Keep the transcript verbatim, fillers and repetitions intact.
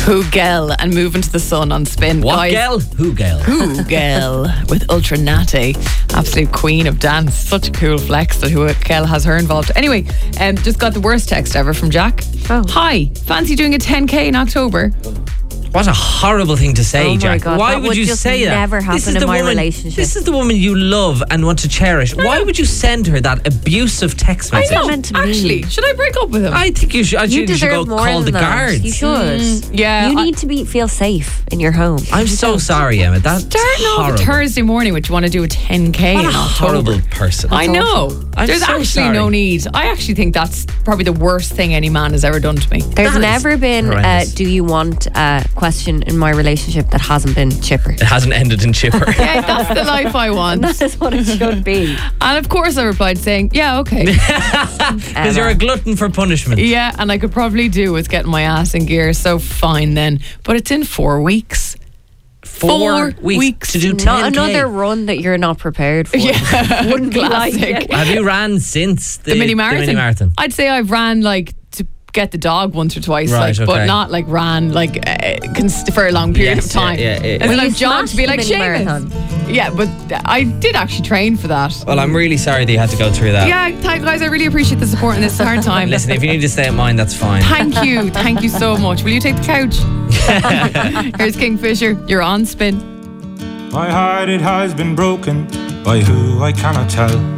Who Gel and Moving to the Sun on Spin. What Guys, girl? Who girl? Who Gel with Ultra Natty, absolute queen of dance. Such a cool flex that Who Gel has her involved. Anyway, um, just got the worst text ever from Jack. Oh. Hi, fancy doing a ten K in October? What a horrible thing to say, Oh my Jack. God, Why that would would you just say that? never This happen is in the my woman, relationship. This is the woman you love and want to cherish. Why would you send her that abusive text I message? know. meant to me. Actually, should I break up with him? I think you should. I You think you should deserve go more call than the that. guards. You should. Mm, yeah, You I- need to be feel safe in your home. I'm so sorry, Emma. That's Starting off horrible. a Thursday morning, would you want to do a ten K What in a October? horrible person. I know. I'm There's so actually sorry. no need. I actually think that's probably the worst thing any man has ever done to me. There's That is never been a horrendous. do you want a question in my relationship that hasn't been chipper. It hasn't ended in chipper. Yeah, that's the life I want. That is what it should be. And of course I replied saying, yeah, okay. Because you're a glutton for punishment. Yeah, and I could probably do with getting my ass in gear, so fine then. But it's in four weeks. Four, Four weeks, weeks. to do ten K. Not another run that you're not prepared for. Yeah, Wouldn't be like classic. it. Have you ran since the, The mini marathon. The mini marathon. I'd say I've ran like to get the dog once or twice, Right, like, but okay. not like ran like uh, cons- for a long period Yes, of time. yeah, yeah, yeah. As Well, in you I've jogged to be like smashed the mini Seamus. marathon. Yeah, but I did actually train for that. Well, I'm really sorry that you had to go through that. Yeah, th- guys, I really appreciate the support in this hard time. Listen, if you need to stay at mine, that's fine. Thank you, thank you so much. Will you take the couch? Here's Kingfisher. You're on Spin. My heart, it has been broken by who I cannot tell.